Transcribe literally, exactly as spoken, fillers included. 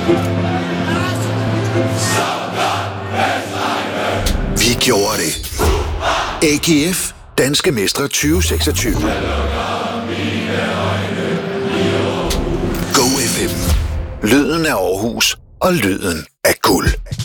Vi gjorde det. A G F Danske Mestre tyve seksogtyve. Go F M. Lyden af Aarhus og lyden af guld.